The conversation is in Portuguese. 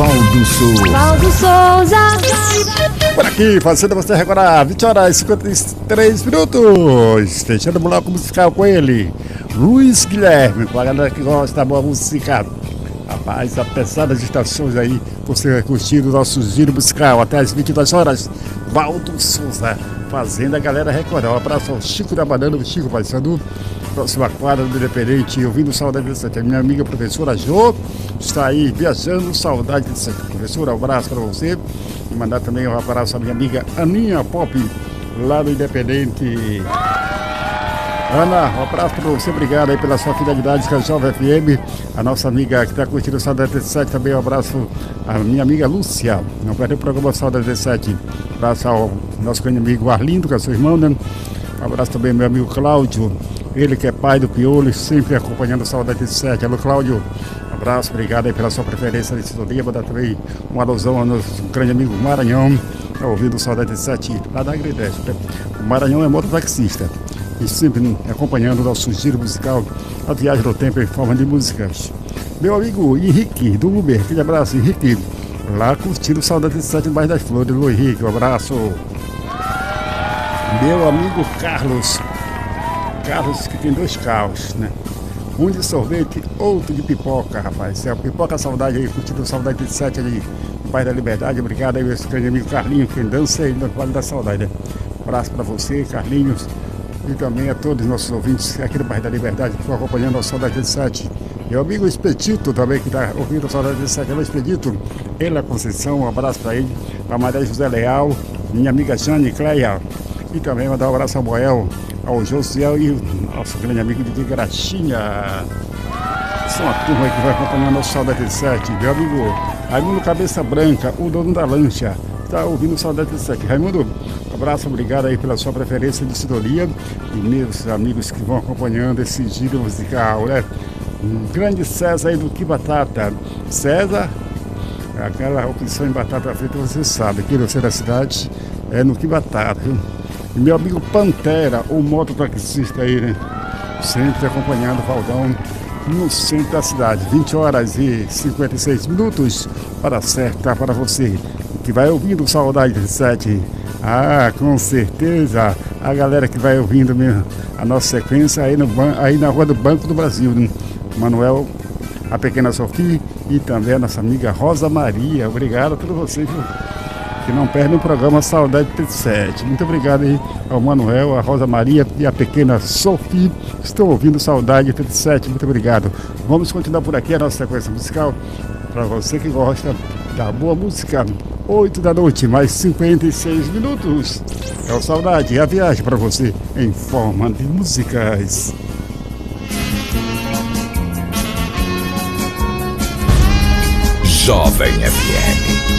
Valdo Souza. Por aqui, fazendo você recordar 20 horas e 53 minutos. Fechando o bloco musical com ele, Luiz Guilherme, para a galera que gosta da boa música. Rapaz, apesar das estações aí, você vai curtir o nosso giro musical até as 22 horas. Valdo Souza, fazendo a galera recordar. Um abraço ao Chico da Banana, o Chico Paissandu, próxima quadra do Independente, ouvindo Saudade de Sete. A minha amiga professora Jô está aí viajando, saudade de Sete. Professora, um abraço para você. E mandar também um abraço à minha amiga Aninha Pop, lá do Independente. Ana, um abraço para você, obrigado aí pela sua fidelidade com a Jovem FM. A nossa amiga que está curtindo o Saudade de Sete, também um abraço à minha amiga Lúcia. Não perde o programa Saudade de Sete. Um abraço ao nosso grande amigo Arlindo, que é seu irmão, né? Um abraço também ao meu amigo Cláudio, ele que é pai do Piolho, sempre acompanhando o Saudade de Sete. Alô, Cláudio. Um abraço, obrigado aí pela sua preferência nesse dia. Vou dar também uma alusão ao nosso grande amigo Maranhão, tá ouvindo o Saudade de Sete lá da Agrideste. O Maranhão é mototaxista e sempre acompanhando o nosso giro musical, a viagem do tempo em forma de músicas. Meu amigo Henrique, do Uber, aquele abraço, Henrique, lá curtindo o Saudade de Sete no bairro das Flores. Alô, Henrique, um abraço. Meu amigo Carlos que tem dois carros, né? Um de sorvete, outro de pipoca, rapaz. É a pipoca saudade aí, curtindo Saudade de Sete ali no bairro da Liberdade. Obrigado aí, meu grande amigo Carlinhos, quem dança aí no Vale da Saudade, né? Um abraço para você, Carlinhos, e também a todos os nossos ouvintes aqui do bairro da Liberdade que estão acompanhando a Saudade de Sete. Meu amigo Expedito também, que está ouvindo a Saudade de Sete. Alô, Expedito, ele é Conceição, um abraço para ele, para Maria José Leal, minha amiga Jane Cleia, e também mandar um abraço ao Boel, ao Josiel e o nosso grande amigo de Graxinha. São a turma que vai acompanhando o Saudade de Sete. Meu amigo Raimundo Cabeça Branca, o dono da lancha, está ouvindo o Saudade de Sete. Raimundo, um abraço, obrigado aí pela sua preferência de sintonia e meus amigos que vão acompanhando esse giro musical, né? Um grande César aí do Que Batata. César, aquela opção em batata frita, você sabe, aqui no centro da cidade é no Que Batata, viu? E meu amigo Pantera, o mototaxista aí, né? Sempre acompanhando o Valdão no centro da cidade. 20 horas e 56 minutos para acertar para você que vai ouvindo Saudade de Sete. Ah, com certeza, a galera que vai ouvindo mesmo a nossa sequência aí na Rua do Banco do Brasil, né? Manuel, a pequena Sofia e também a nossa amiga Rosa Maria. Obrigado a todos vocês, viu? Que não perdem o programa Saudade de Sete. Muito obrigado aí ao Manuel, a Rosa Maria e a pequena Sofia. Estou ouvindo Saudade de Sete. Muito obrigado. Vamos continuar por aqui a nossa sequência musical. Para você que gosta da boa música. 8 da noite, mais 56 minutos. É o Saudade, a viagem para você em forma de músicas. Jovem FM.